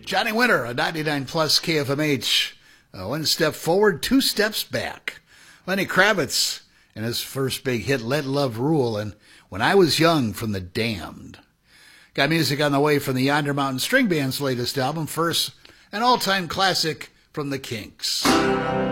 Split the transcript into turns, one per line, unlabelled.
Johnny Winter on 99 plus KFMH. One step forward, two steps back. Lenny Kravitz and his first big hit, Let Love Rule, and When I Was Young from The Damned. Got music on the way from the Yonder Mountain String Band's latest album. First, an all-time classic from the Kinks.